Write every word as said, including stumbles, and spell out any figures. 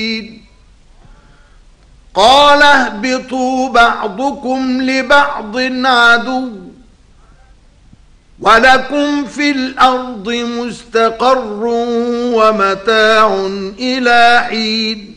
قال اهبطوا بعضكم لبعض عدو ولكم في الأرض مستقر ومتاع إلى حين